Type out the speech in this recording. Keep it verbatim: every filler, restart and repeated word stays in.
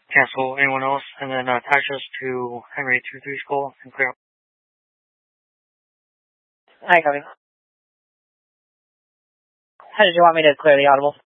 cancel anyone else, and then uh, attach us to Henry two three Skull and clear up. Hi, copy. How did you want me to clear the audible?